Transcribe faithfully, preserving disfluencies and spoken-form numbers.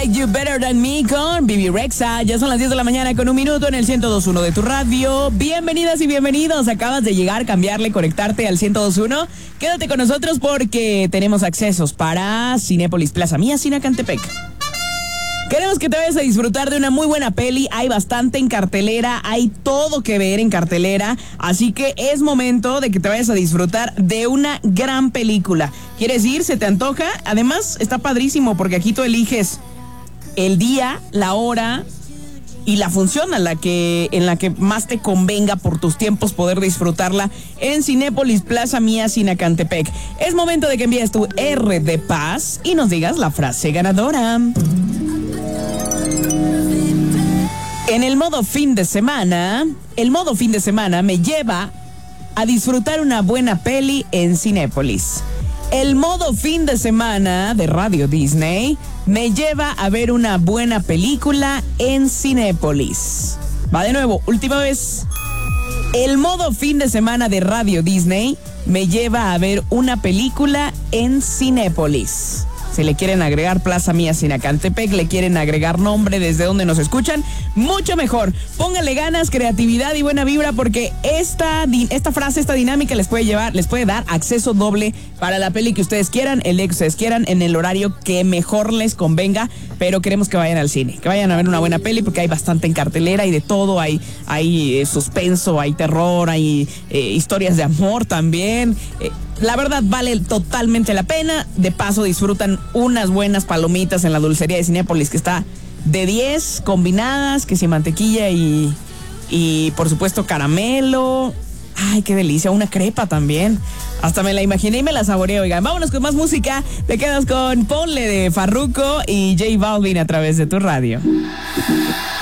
Like You Better Than Me con Bibi Rexha. Ya son las diez de la mañana con un minuto en el ciento dos punto uno de tu radio. Bienvenidas y bienvenidos. Acabas de llegar, cambiarle, conectarte al ciento dos punto uno. Quédate con nosotros porque tenemos accesos para Cinépolis Plaza Mía, Sinacantepec. Queremos que te vayas a disfrutar de una muy buena peli. Hay bastante en cartelera, hay todo que ver en cartelera. Así que es momento de que te vayas a disfrutar de una gran película. ¿Quieres ir? ¿Se te antoja? Además, está padrísimo porque aquí tú eliges el día, la hora y la función a la que, en la que más te convenga por tus tiempos poder disfrutarla en Cinépolis Plaza Mía, Sinacantepec. Es momento de que envíes tu R de paz y nos digas la frase ganadora. En el modo fin de semana, el modo fin de semana me lleva a disfrutar una buena peli en Cinépolis. El modo fin de semana de Radio Disney me lleva a ver una buena película en Cinépolis. Va de nuevo, última vez. El modo fin de semana de Radio Disney me lleva a ver una película en Cinépolis. Si le quieren agregar Plaza Mía Sinacantepec, le quieren agregar nombre desde donde nos escuchan, mucho mejor. Pónganle ganas, creatividad y buena vibra porque esta, esta frase, esta dinámica les puede llevar, les puede dar acceso doble para la peli que ustedes quieran, el día que ustedes quieran, en el horario que mejor les convenga, pero queremos que vayan al cine, que vayan a ver una buena peli porque hay bastante en cartelera y de todo, hay, hay eh, suspenso, hay terror, hay eh, historias de amor también. Eh, La verdad vale totalmente la pena. De paso disfrutan unas buenas palomitas en la dulcería de Cinépolis que está de diez combinadas, que si mantequilla y, y por supuesto caramelo. Ay, qué delicia, una crepa también. Hasta me la imaginé y me la saboreé. Oigan, vámonos con más música. Te quedas con Ponle de Farruko y J Balvin a través de tu radio.